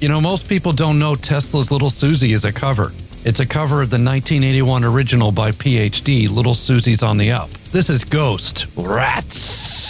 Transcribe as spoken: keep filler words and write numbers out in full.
You know, most people don't know Tesla's Little Susie is a cover. It's a cover of the nineteen eighty-one original by P H D, Little Susie's on the Up. This is Ghost Rats.